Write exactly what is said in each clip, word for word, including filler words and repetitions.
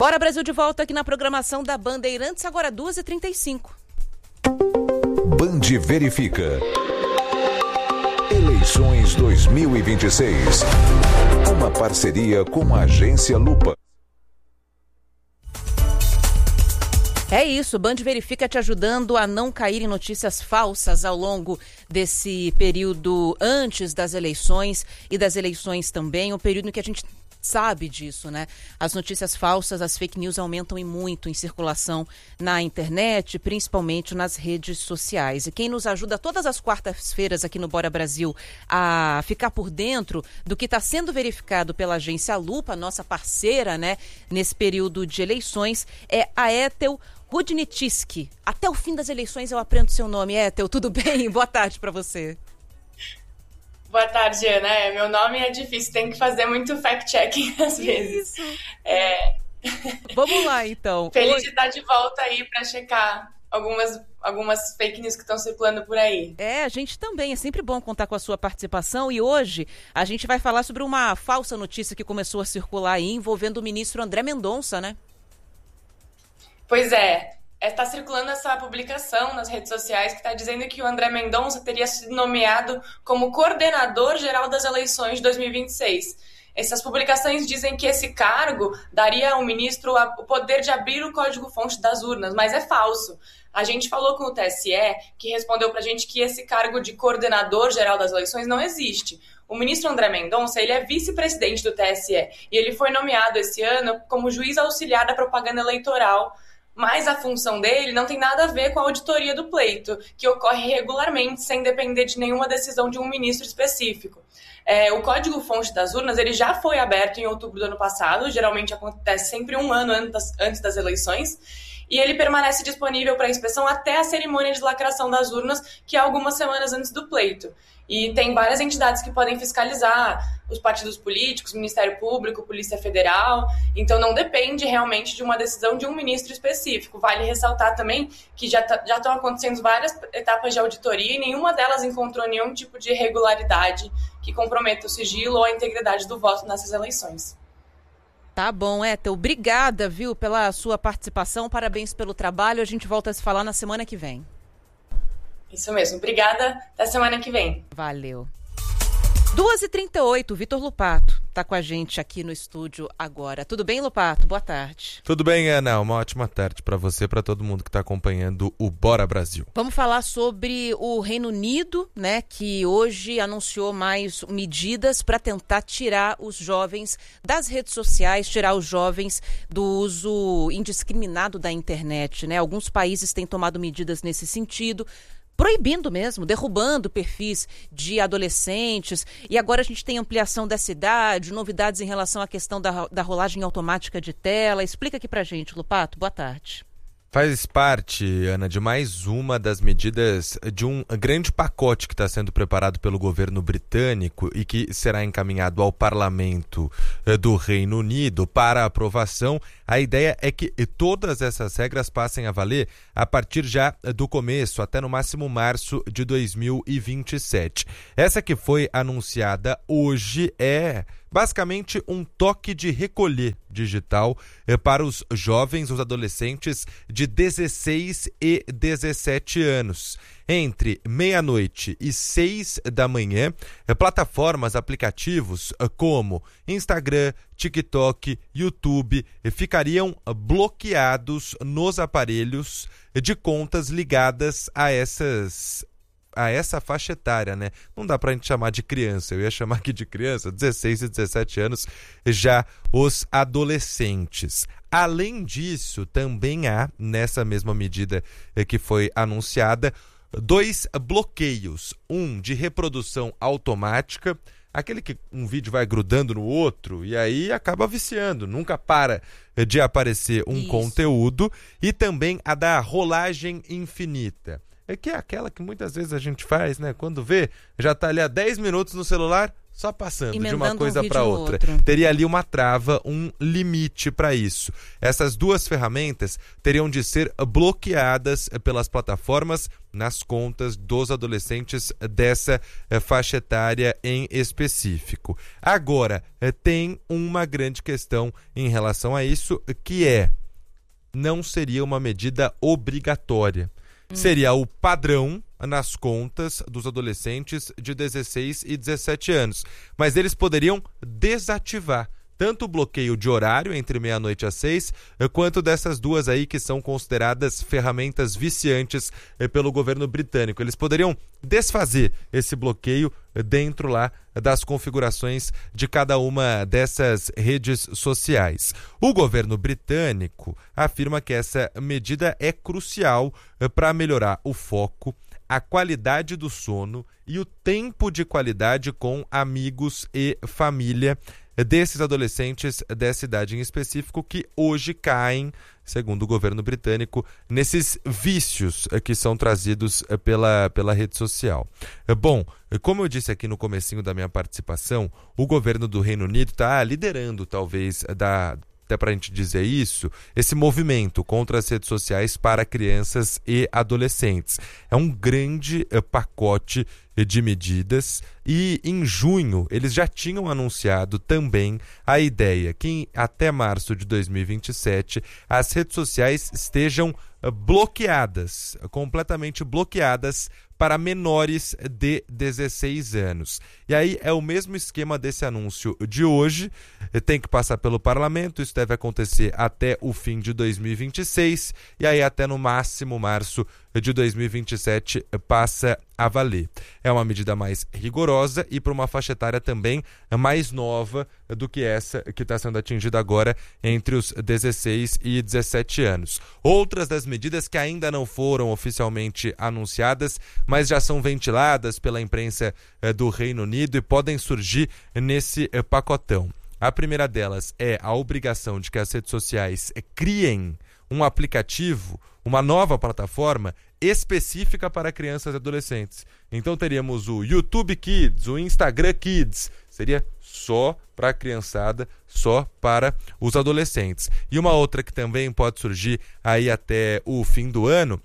Bora Brasil de volta aqui na programação da Bandeirantes, agora duas e trinta e cinco. Band verifica. Eleições dois mil e vinte e seis. Uma parceria com a Agência Lupa. É isso, Band Verifica te ajudando a não cair em notícias falsas ao longo desse período antes das eleições e das eleições também, um período em que a gente sabe disso, né? As notícias falsas, as fake news aumentam e muito em circulação na internet, principalmente nas redes sociais. E quem nos ajuda todas as quartas-feiras aqui no Bora Brasil a ficar por dentro do que está sendo verificado pela agência Lupa, nossa parceira, né, nesse período de eleições, é a Ethel Rudnitsky. Até o fim das eleições eu aprendo seu nome. Ethel, tudo bem? Boa tarde para você. Boa tarde, Ana. É, meu nome é difícil, tem que fazer muito fact-checking às vezes. É... Vamos lá, então. Feliz Oi. de estar de volta aí para checar algumas, algumas fake news que estão circulando por aí. É, a gente também. É sempre bom contar com a sua participação. E hoje a gente vai falar sobre uma falsa notícia que começou a circular aí envolvendo o ministro André Mendonça, né? Pois é. Está circulando essa publicação nas redes sociais que está dizendo que o André Mendonça teria sido nomeado como coordenador geral das eleições de dois mil e vinte e seis. Essas publicações dizem que esse cargo daria ao ministro o poder de abrir o código-fonte das urnas, mas é falso. A gente falou com o T S E, que respondeu para a gente que esse cargo de coordenador geral das eleições não existe. O ministro André Mendonça, ele é vice-presidente do T S E e ele foi nomeado esse ano como juiz auxiliar da propaganda eleitoral. Mas a função dele não tem nada a ver com a auditoria do pleito, que ocorre regularmente sem depender de nenhuma decisão de um ministro específico. É, o código-fonte das urnas ele já foi aberto em outubro do ano passado, geralmente acontece sempre um ano antes, antes das eleições, e ele permanece disponível para inspeção até a cerimônia de lacração das urnas, que é algumas semanas antes do pleito. E tem várias entidades que podem fiscalizar, os partidos políticos, Ministério Público, Polícia Federal, então não depende realmente de uma decisão de um ministro específico. Vale ressaltar também que já tá, já estão acontecendo várias etapas de auditoria e nenhuma delas encontrou nenhum tipo de irregularidade que comprometa o sigilo ou a integridade do voto nessas eleições. Tá bom, Ethel. Obrigada, viu, pela sua participação. Parabéns pelo trabalho. A gente volta a se falar na semana que vem. Isso mesmo. Obrigada. Até semana que vem. Valeu. duas e trinta e oito, Vitor Lupato está com a gente aqui no estúdio agora. Tudo bem, Lupato? Boa tarde. Tudo bem, Ana. Uma ótima tarde para você, para todo mundo que está acompanhando o Bora Brasil. Vamos falar sobre o Reino Unido, né, que hoje anunciou mais medidas para tentar tirar os jovens das redes sociais, tirar os jovens do uso indiscriminado da internet, né? Alguns países têm tomado medidas nesse sentido, proibindo mesmo, derrubando perfis de adolescentes. E agora a gente tem ampliação dessa idade, novidades em relação à questão da, da rolagem automática de tela. Explica aqui pra gente, Lupato. Boa tarde. Faz parte, Ana, de mais uma das medidas de um grande pacote que está sendo preparado pelo governo britânico e que será encaminhado ao parlamento do Reino Unido para aprovação. A ideia é que todas essas regras passem a valer a partir já do começo, até no máximo março de dois mil e vinte e sete. Essa que foi anunciada hoje é basicamente um toque de recolher digital para os jovens, os adolescentes de dezesseis e dezessete anos. Entre meia-noite e seis da manhã, plataformas, aplicativos como Instagram, TikTok, YouTube ficariam bloqueados nos aparelhos de contas ligadas a essas a essa faixa etária, né? Não dá pra gente chamar de criança, eu ia chamar aqui de criança, dezesseis e dezessete anos, já os adolescentes. Além disso, também há, nessa mesma medida que foi anunciada, dois bloqueios, um de reprodução automática, aquele que um vídeo vai grudando no outro e aí acaba viciando, nunca para de aparecer um Isso. conteúdo, e também a da rolagem infinita. É que é aquela que muitas vezes a gente faz, né? Quando vê, já tá ali há dez minutos no celular, só passando Emendando de uma coisa um para outra. outro. Teria ali uma trava, um limite para isso. Essas duas ferramentas teriam de ser bloqueadas pelas plataformas nas contas dos adolescentes dessa eh, faixa etária em específico. Agora, eh, tem uma grande questão em relação a isso, que é, não seria uma medida obrigatória. Hum. Seria o padrão nas contas dos adolescentes de dezesseis e dezessete anos. Mas eles poderiam desativar tanto o bloqueio de horário entre meia-noite às seis, quanto dessas duas aí que são consideradas ferramentas viciantes pelo governo britânico. Eles poderiam desfazer esse bloqueio dentro lá das configurações de cada uma dessas redes sociais. O governo britânico afirma que essa medida é crucial para melhorar o foco, a qualidade do sono e o tempo de qualidade com amigos e família desses adolescentes dessa idade em específico, que hoje caem, segundo o governo britânico, nesses vícios que são trazidos pela, pela rede social. Bom, como eu disse aqui no comecinho da minha participação, o governo do Reino Unido está liderando, talvez, da... até para a gente dizer isso, esse movimento contra as redes sociais para crianças e adolescentes. É um grande uh, pacote de medidas e em junho eles já tinham anunciado também a ideia que até março de dois mil e vinte e sete as redes sociais estejam uh, bloqueadas, completamente bloqueadas para menores de dezesseis anos. E aí é o mesmo esquema desse anúncio de hoje, tem que passar pelo parlamento, isso deve acontecer até o fim de dois mil e vinte e seis, e aí até no máximo março de dois mil e vinte e sete passa a valer. É uma medida mais rigorosa e para uma faixa etária também mais nova do que essa que está sendo atingida agora entre os dezesseis e dezessete anos. Outras das medidas que ainda não foram oficialmente anunciadas, mas já são ventiladas pela imprensa eh, do Reino Unido e podem surgir nesse eh, pacotão. A primeira delas é a obrigação de que as redes sociais eh, criem um aplicativo, uma nova plataforma específica para crianças e adolescentes. Então teríamos o YouTube Kids, o Instagram Kids, seria só para a criançada, só para os adolescentes. E uma outra que também pode surgir aí até o fim do ano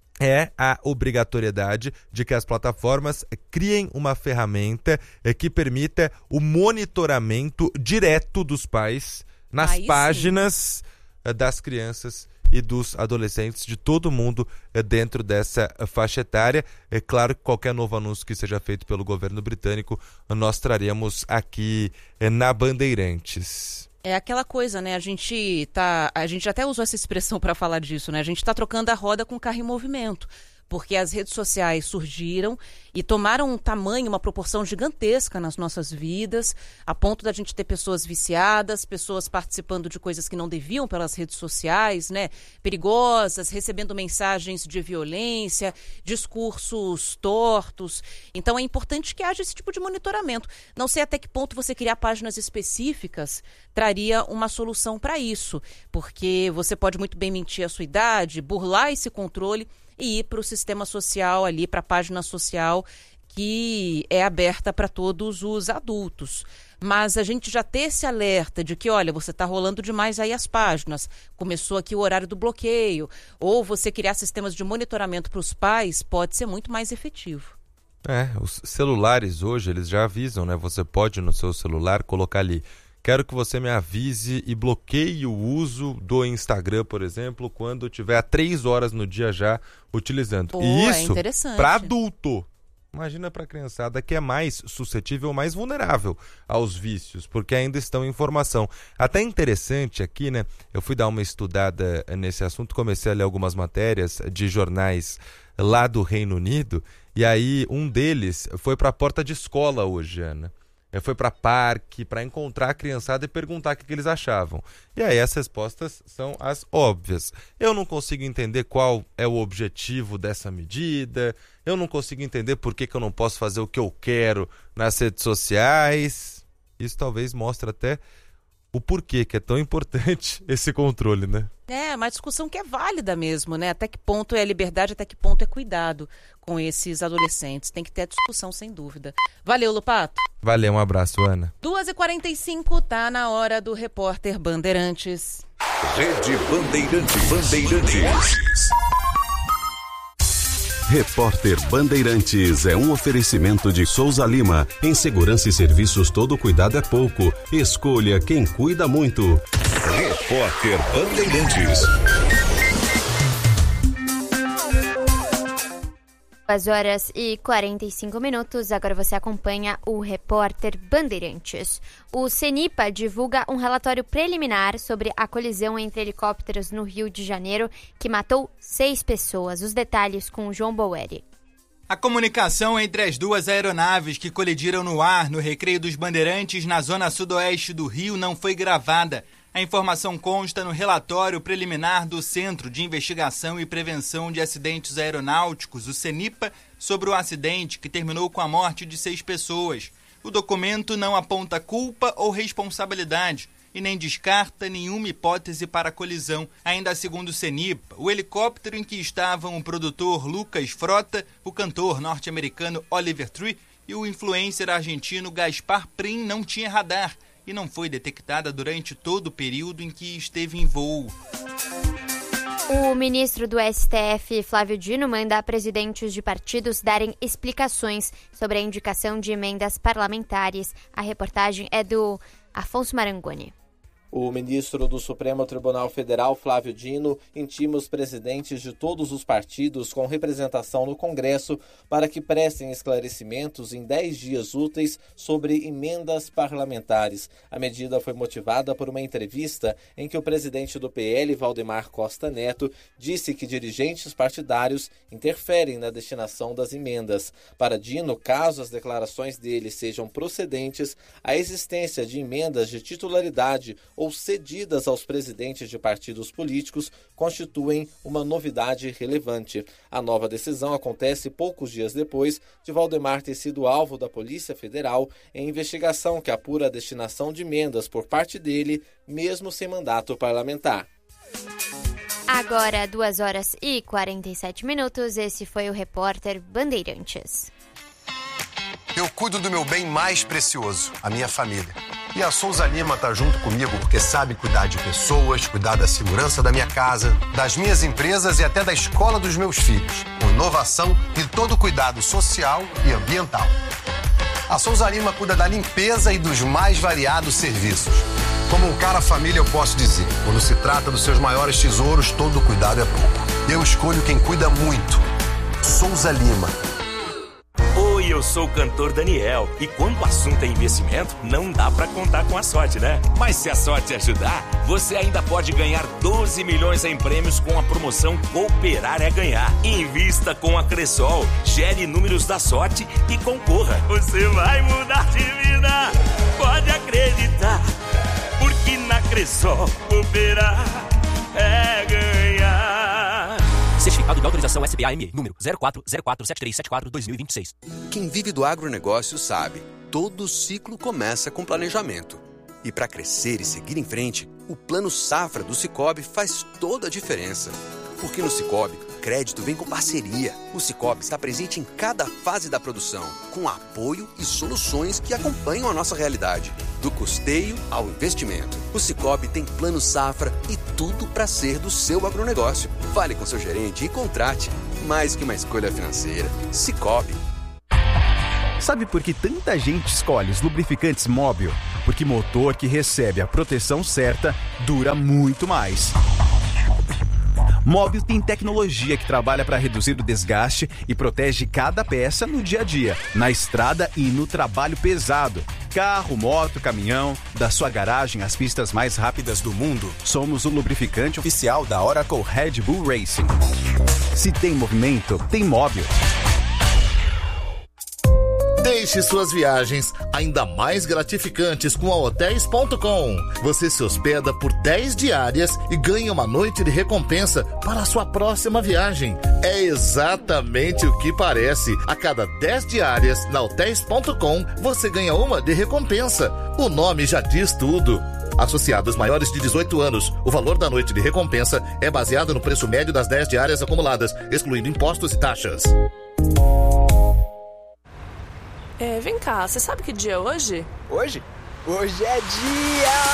é a obrigatoriedade de que as plataformas criem uma ferramenta que permita o monitoramento direto dos pais nas Aí páginas sim. das crianças e dos adolescentes, de todo mundo dentro dessa faixa etária. É claro que qualquer novo anúncio que seja feito pelo governo britânico, nós traremos aqui na Bandeirantes. É aquela coisa, né? A gente tá, a gente até usou essa expressão para falar disso, né? A gente está trocando a roda com o carro em movimento, porque as redes sociais surgiram e tomaram um tamanho, uma proporção gigantesca nas nossas vidas, a ponto da gente ter pessoas viciadas, pessoas participando de coisas que não deviam pelas redes sociais, né? Perigosas, recebendo mensagens de violência, discursos tortos. Então é importante que haja esse tipo de monitoramento. Não sei até que ponto você criar páginas específicas traria uma solução para isso, porque você pode muito bem mentir a sua idade, burlar esse controle e ir para o sistema social ali, para a página social que é aberta para todos os adultos. Mas a gente já ter esse alerta de que, olha, você está rolando demais aí as páginas, começou aqui o horário do bloqueio, ou você criar sistemas de monitoramento para os pais, pode ser muito mais efetivo. É, os celulares hoje, eles já avisam, né? Você pode no seu celular colocar ali: quero que você me avise e bloqueie o uso do Instagram, por exemplo, quando tiver há três horas no dia já utilizando. Pô, e isso é para adulto. Imagina para a criançada, que é mais suscetível, mais vulnerável aos vícios, porque ainda estão em formação. Até interessante aqui, né? Eu fui dar uma estudada nesse assunto, comecei a ler algumas matérias de jornais lá do Reino Unido, e aí um deles foi para a porta de escola hoje, Ana. Foi para parque, para encontrar a criançada e perguntar o que, que eles achavam. E aí as respostas são as óbvias. Eu não consigo entender qual é o objetivo dessa medida, eu não consigo entender por que, que eu não posso fazer o que eu quero nas redes sociais. Isso talvez mostre até o porquê que é tão importante esse controle, né? É, uma discussão que é válida mesmo, né? Até que ponto é liberdade, até que ponto é cuidado com esses adolescentes. Tem que ter a discussão, sem dúvida. Valeu, Lupato. Valeu, um abraço, Ana. duas e quarenta e cinco, tá na hora do Repórter Bandeirantes. Rede Bandeirantes. Bandeirantes. Repórter Bandeirantes é um oferecimento de Souza Lima. Em segurança e serviços, todo cuidado é pouco. Escolha quem cuida muito. Repórter Bandeirantes. duas horas e quarenta e cinco minutos, agora você acompanha o Repórter Bandeirantes. O CENIPA divulga um relatório preliminar sobre a colisão entre helicópteros no Rio de Janeiro, que matou seis pessoas. Os detalhes com o João Boeri. A comunicação entre as duas aeronaves que colidiram no ar no Recreio dos Bandeirantes, na zona sudoeste do Rio, não foi gravada. A informação consta no relatório preliminar do Centro de Investigação e Prevenção de Acidentes Aeronáuticos, o CENIPA, sobre o acidente que terminou com a morte de seis pessoas. O documento não aponta culpa ou responsabilidade e nem descarta nenhuma hipótese para a colisão. Ainda segundo o CENIPA, o helicóptero em que estavam o produtor Lucas Frota, o cantor norte-americano Oliver Tree e o influencer argentino Gaspar Prim não tinha radar e não foi detectada durante todo o período em que esteve em voo. O ministro do S T F, Flávio Dino, manda a presidentes de partidos darem explicações sobre a indicação de emendas parlamentares. A reportagem é do Afonso Marangoni. O ministro do Supremo Tribunal Federal, Flávio Dino, intima os presidentes de todos os partidos com representação no Congresso para que prestem esclarecimentos em dez dias úteis sobre emendas parlamentares. A medida foi motivada por uma entrevista em que o presidente do P L, Valdemar Costa Neto, disse que dirigentes partidários interferem na destinação das emendas. Para Dino, caso as declarações dele sejam procedentes, a existência de emendas de titularidade ou cedidas aos presidentes de partidos políticos constituem uma novidade relevante. A nova decisão acontece poucos dias depois de Valdemar ter sido alvo da Polícia Federal em investigação que apura a destinação de emendas por parte dele, mesmo sem mandato parlamentar. Agora, duas horas e quarenta e sete minutos, esse foi o Repórter Bandeirantes. Eu cuido do meu bem mais precioso, a minha família. E a Souza Lima tá junto comigo porque sabe cuidar de pessoas, cuidar da segurança da minha casa, das minhas empresas e até da escola dos meus filhos, com inovação e todo cuidado social e ambiental. A Souza Lima cuida da limpeza e dos mais variados serviços. Como um cara família, eu posso dizer, quando se trata dos seus maiores tesouros, todo cuidado é pouco. Eu escolho quem cuida muito. Souza Lima. Oi, eu sou o cantor Daniel e quando o assunto é investimento, não dá pra contar com a sorte, né? Mas se a sorte ajudar, você ainda pode ganhar doze milhões em prêmios com a promoção Cooperar é Ganhar. Invista com a Cressol, gere números da sorte e concorra. Você vai mudar de vida, pode acreditar, porque na Cressol Cooperar é ganhar. Certificado de autorização S B A M E, número zero quatro zero quatro sete três sete quatro barra dois mil e vinte e seis. Quem vive do agronegócio sabe, todo ciclo começa com planejamento. E para crescer e seguir em frente, o Plano Safra do Sicoob faz toda a diferença. Porque no Sicoob, crédito vem com parceria. O Sicoob está presente em cada fase da produção, com apoio e soluções que acompanham a nossa realidade. Do custeio ao investimento. O Sicoob tem Plano Safra e tudo para ser do seu agronegócio. Fale com seu gerente e contrate. Mais que uma escolha financeira. Sicoob. Sabe por que tanta gente escolhe os lubrificantes Móbil? Porque motor que recebe a proteção certa dura muito mais. Móbil tem tecnologia que trabalha para reduzir o desgaste e protege cada peça no dia a dia, na estrada e no trabalho pesado. Carro, moto, caminhão, da sua garagem às pistas mais rápidas do mundo, somos o lubrificante oficial da Oracle Red Bull Racing. Se tem movimento, tem Móbil. Deixe suas viagens ainda mais gratificantes com a Hotéis ponto com. Você se hospeda por dez diárias e ganha uma noite de recompensa para a sua próxima viagem. É exatamente o que parece. A cada dez diárias na Hotéis ponto com, você ganha uma de recompensa. O nome já diz tudo. Associados maiores de dezoito anos, o valor da noite de recompensa é baseado no preço médio das dez diárias acumuladas, excluindo impostos e taxas. É, vem cá, você sabe que dia é hoje? Hoje? Hoje é dia...